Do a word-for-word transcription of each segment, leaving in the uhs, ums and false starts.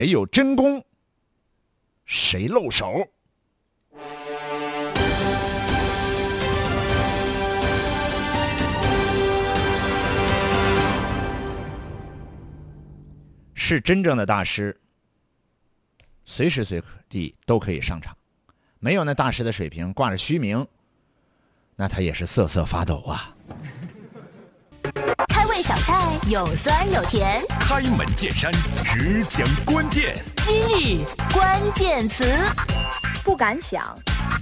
谁有真功，谁露手。是真正的大师，随时随地都可以上场。没有那大师的水平，挂着虚名，那他也是瑟瑟发抖啊。 开胃小菜有酸有甜， 开门见山，只讲关键。 今日关键词， 不敢想。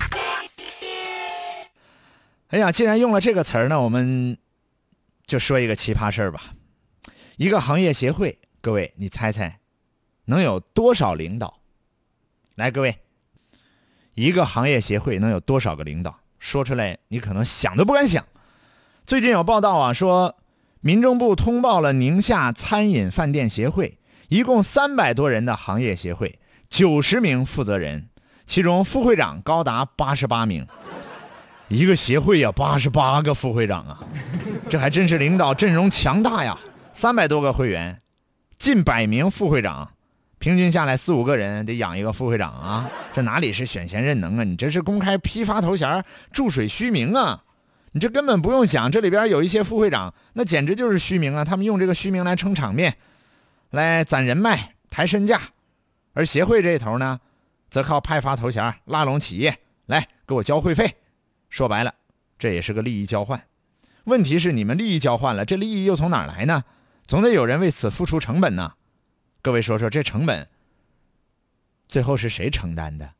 哎呀，既然用了这个词儿呢，我们就说一个奇葩事儿吧。一个行业协会，各位你猜猜能有多少领导？来，各位，一个行业协会能有多少个领导？说出来你可能想都不敢想。最近有报道啊，说民政部通报了宁夏餐饮饭店协会，一共三百多人的行业协会，九十名负责人，其中副会长高达八十八名。一个协会呀，八十八个副会长啊，这还真是领导阵容强大呀！三百多个会员，近百名副会长，平均下来四五个人得养一个副会长啊！这哪里是选贤任能啊？你这是公开批发头衔，注水虚名啊！你这根本不用想，这里边有一些副会长，那简直就是虚名啊！他们用这个虚名来撑场面，来攒人脉、抬身价，而协会这一头呢，则靠派发头衔拉拢企业来给我交会费。说白了，这也是个利益交换。问题是你们利益交换了，这利益又从哪儿来呢？总得有人为此付出成本呢。各位说说，这成本最后是谁承担的？